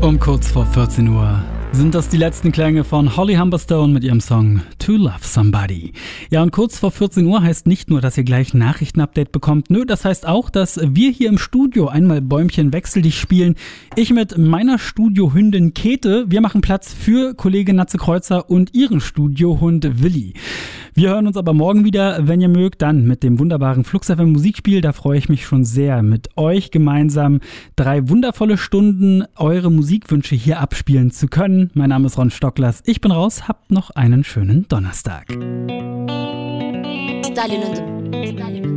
Um kurz vor 14 Uhr sind das die letzten Klänge von Holly Humberstone mit ihrem Song To Love Somebody. Ja, und kurz vor 14 Uhr heißt nicht nur, dass ihr gleich ein Nachrichtenupdate bekommt. Nö, das heißt auch, dass wir hier im Studio einmal Bäumchen wechsel dich spielen. Ich mit meiner Studiohündin Käthe. Wir machen Platz für Kollegin Natze Kreuzer und ihren Studiohund Willi. Wir hören uns aber morgen wieder, wenn ihr mögt, dann mit dem wunderbaren Flux FM Musikspiel. Da freue ich mich schon sehr, mit euch gemeinsam 3 wundervolle Stunden eure Musikwünsche hier abspielen zu können. Mein Name ist Ron Stocklers. Ich bin raus. Habt noch einen schönen Donnerstag. Stalin